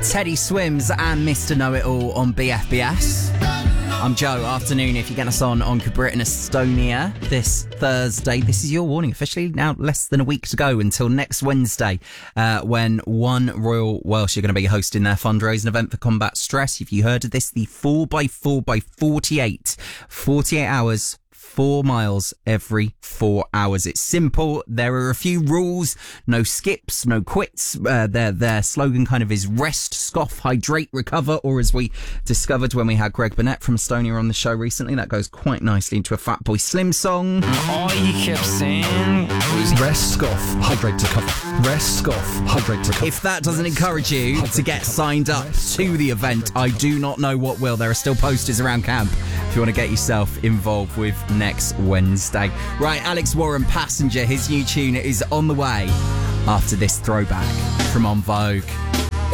Teddy Swims and Mr. Know-It-All on BFBS. I'm Joe. Afternoon, if you get us on Cabrit in Estonia this Thursday. This is your warning. Officially now less than a week to go until next Wednesday, when One Royal Welsh are going to be hosting their fundraising event for Combat Stress. If you heard of this, the 4x4x48, 48 hours, 4 miles every 4 hours. It's simple. There are a few rules. No skips, no quits. Their slogan kind of is rest, scoff, hydrate, recover, or as we discovered when we had Greg Burnett from Estonia on the show recently, that goes quite nicely into a Fatboy Slim song. All he kept saying was rest, scoff, hydrate, recover. Rest, scoff, hydrate, recover. If that doesn't encourage you to get signed up to the event, I do not know what will. There are still posters around camp if you want to get yourself involved with next Wednesday. Right, Alex Warren, Passenger, his new tune is on the way after this throwback from En Vogue.